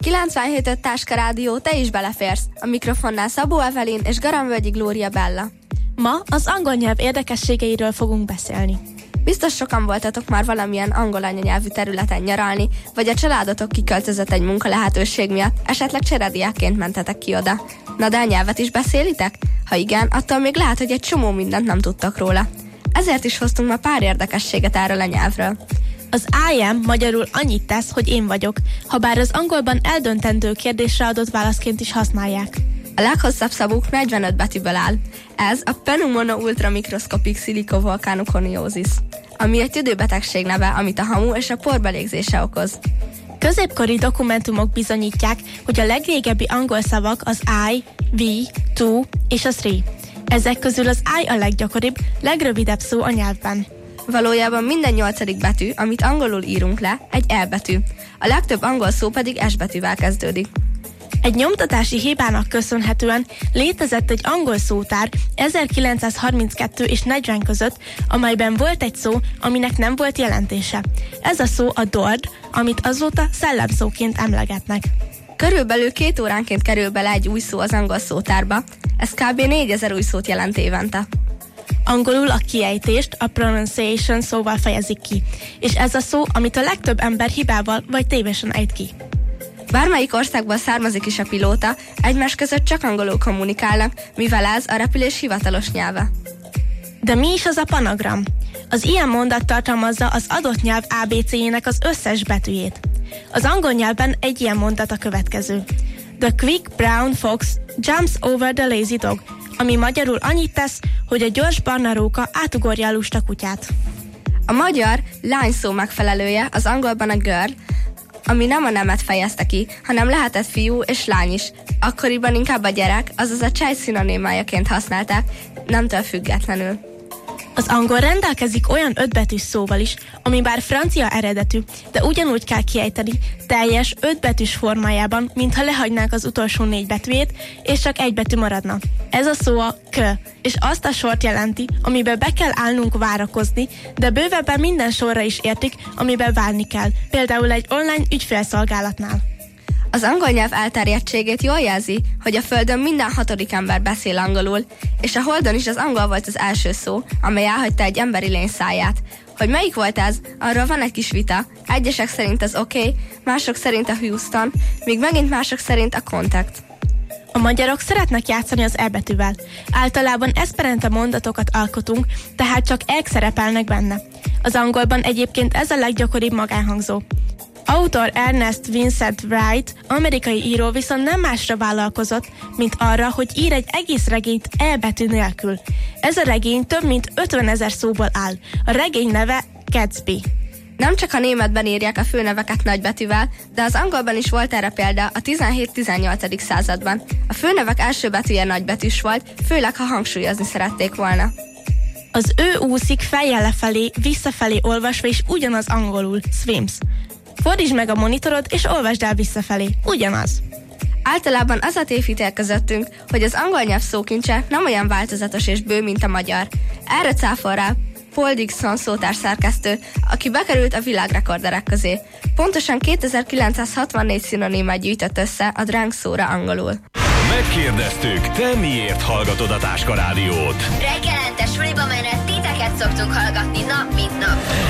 97.5 Táska Rádió, te is beleférsz. A mikrofonnál Szabó Evelyn és Garamvölgyi Glória Bella. Ma az angol nyelv érdekességeiről fogunk beszélni. Biztos sokan voltatok már valamilyen angol anyanyelvű területen nyaralni, vagy a családotok kiköltözött egy munkalehetőség miatt, esetleg cserediákként mentetek ki oda. Na de a nyelvet is beszélitek? Ha igen, attól még lehet, hogy egy csomó mindent nem tudtak róla. Ezért is hoztunk ma pár érdekességet erről a nyelvről. Az I am magyarul annyit tesz, hogy én vagyok, habár az angolban eldöntendő kérdésre adott válaszként is használják. A leghosszabb szavuk 45 betűből áll. Ez a pneumono-ultramikroszkopik szilikovolkánokoniózis, ami egy tüdőbetegség neve, amit a hamu és a porbelégzése okoz. Középkori dokumentumok bizonyítják, hogy a legrégebbi angol szavak az I, we, to és a three. Ezek közül az I a leggyakoribb, legrövidebb szó a nyelvben. Valójában minden 8. betű, amit angolul írunk le, egy E betű. A legtöbb angol szó pedig S betűvel kezdődik. Egy nyomtatási hibának köszönhetően létezett egy angol szótár 1932 és 40 között, amelyben volt egy szó, aminek nem volt jelentése. Ez a szó a dord, amit azóta szellemszóként emlegetnek. Körülbelül 2 óránként kerül bele egy új szó az angol szótárba, ez kb. 4000 új szót jelent évente. Angolul a kiejtést, a pronunciation szóval fejezik ki, és ez a szó, amit a legtöbb ember hibával vagy tévesen ejt ki. Bármelyik országból származik is a pilóta, egymás között csak angolul kommunikálnak, mivel ez a repülés hivatalos nyelve. De mi is az a panagram? Az ilyen mondat tartalmazza az adott nyelv ABC-jének az összes betűjét. Az angol nyelvben egy ilyen mondat a következő. The quick brown fox jumps over the lazy dog, ami magyarul annyit tesz, hogy a gyors barna róka átugorja a lusta kutyát. A magyar lány szó megfelelője az angolban a girl, ami nem a nemet fejezte ki, hanem lehetett fiú és lány is. Akkoriban inkább a gyerek, azaz a child szinonimájaként használták, nemtől függetlenül. Az angol rendelkezik olyan 5 betűs szóval is, ami bár francia eredetű, de ugyanúgy kell kiejteni, teljes 5 betűs formájában, mintha lehagynák az utolsó 4 betűjét, és csak egy betű maradna. Ez a szó a k, és azt a sort jelenti, amiben be kell állnunk várakozni, de bővebben minden sorra is értik, amiben várni kell, például egy online ügyfélszolgálatnál. Az angol nyelv elterjedtségét jól jelzi, hogy a Földön minden 6. ember beszél angolul, és a Holdon is az angol volt az első szó, amely elhagyta egy emberi lény száját. Hogy melyik volt ez, arról van egy kis vita. Egyesek szerint az OK, mások szerint a Houston, míg megint mások szerint a Contact. A magyarok szeretnek játszani az E betűvel. Általában eszperante mondatokat alkotunk, tehát csak E-k szerepelnek benne. Az angolban egyébként ez a leggyakoribb magánhangzó. Autor Ernest Vincent Wright, amerikai író viszont nem másra vállalkozott, mint arra, hogy ír egy egész regényt E betű nélkül. Ez a regény több mint 50 000 szóból áll. A regény neve Gatsby. Nem csak a németben írják a főneveket nagybetűvel, de az angolban is volt erre példa a 17-18. században. A főnevek első betűje nagybetűs volt, főleg ha hangsúlyozni szerették volna. Az ő úszik fejjel lefelé, visszafelé olvasva is ugyanaz angolul, swims. Fordítsd meg a monitorod, és olvasd el visszafelé. Ugyanaz. Általában az a tévhitel közöttünk, hogy az angol nyelv szókincse nem olyan változatos és bő, mint a magyar. Erre cáfol rá Paul Dixon szótárszerkesztő, aki bekerült a világrekorderek közé. Pontosan 2964 szinonimát gyűjtött össze a dránk szóra angolul. Megkérdeztük, te miért hallgatod a Táska Rádiót? Reggelente suliba menve titeket szoktunk hallgatni nap mint nap.